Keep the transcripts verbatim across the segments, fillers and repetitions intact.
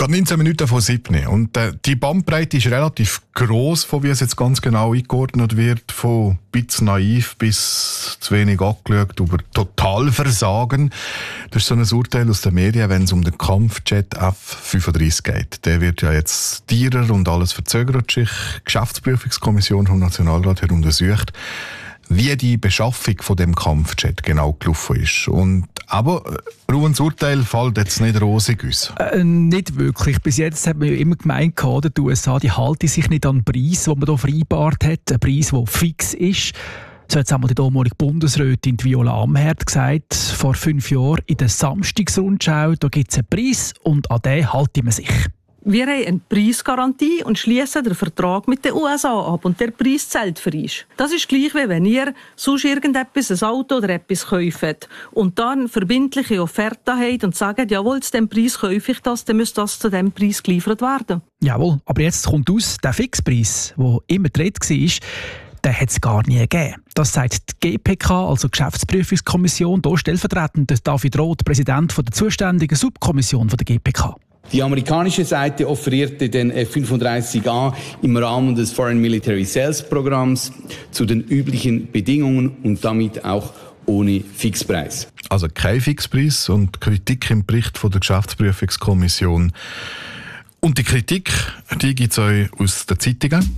Gerade neunzehn Minuten vor sieben. Und äh, die Bandbreite ist relativ gross, von wie es jetzt ganz genau eingeordnet wird. Von ein bisschen naiv bis zu wenig angeschaut, über Totalversagen. Das ist so ein Urteil aus den Medien, wenn es um den Kampfjet F fünfunddreißig geht. Der wird ja jetzt teurer und alles verzögert sich. Die Geschäftsprüfungskommission vom Nationalrat hat untersucht, wie die Beschaffung von dem Kampfjet genau gelaufen ist. Und aber Ruhens Urteil fällt jetzt nicht rosig aus. Äh, nicht wirklich. Bis jetzt hat man ja immer gemeint, die U S A die halten sich nicht an den Preis, den man hier vereinbart hat. Ein Preis, der fix ist. So hat es einmal die damalige Bundesrätin Viola Amherd gesagt, vor fünf Jahren in der Samstagsrundschau. Da gibt es einen Preis und an den halten wir sich. Wir haben eine Preisgarantie und schließen den Vertrag mit den U S A ab. Und der Preis zählt für uns. Das ist gleich, wie wenn ihr sonst irgendetwas, ein Auto oder etwas kauft und dann verbindliche Offerte habt und sagt, jawohl, zu diesem Preis kaufe ich das, dann muss das zu diesem Preis geliefert werden. Jawohl, aber jetzt kommt aus, der Fixpreis, der immer die Rede war, den hat es gar nie gegeben. Das sagt die G P K, also die Geschäftsprüfungskommission, hier stellvertretend David Roth, Präsident der zuständigen Subkommission der G P K. Die amerikanische Seite offerierte den F fünfunddreißig A im Rahmen des Foreign Military Sales Programms zu den üblichen Bedingungen und damit auch ohne Fixpreis. Also kein Fixpreis und Kritik im Bericht von der Geschäftsprüfungskommission. Und die Kritik, die gibt es euch aus den Zeitungen.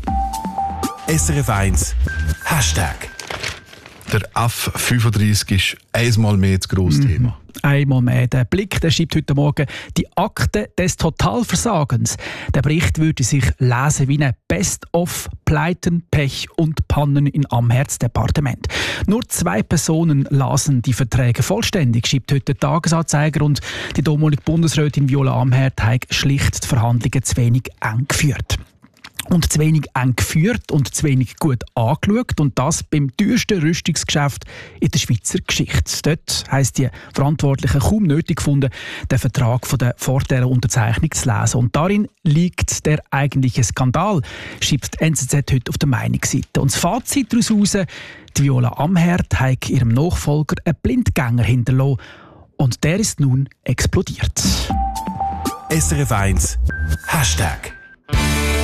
S R F eins Hashtag. Der F fünfunddreißig ist einmal mehr das grosse Mhm. Thema. Einmal mehr. Der Blick, der schreibt heute Morgen die Akte des Totalversagens. Der Bericht würde sich lesen wie ein Best-of Pleiten, Pech und Pannen in Amherts Departement. Nur zwei Personen lasen die Verträge vollständig, schreibt heute der Tagesanzeiger, und die damalige Bundesrätin Viola Amherd hat schlicht die Verhandlungen zu wenig eng geführt. Und zu wenig eng geführt und zu wenig gut angeschaut. Und das beim teuersten Rüstungsgeschäft in der Schweizer Geschichte. Dort heisst die Verantwortlichen kaum nötig gefunden, den Vertrag von der vor dieser Unterzeichnung zu lesen. Und darin liegt der eigentliche Skandal, schreibt die N Z Z heute auf der Meinungsseite. Und das Fazit daraus: die Viola Amherd hat ihrem Nachfolger einen Blindgänger hinterlassen. Und der ist nun explodiert. S R F eins Hashtag.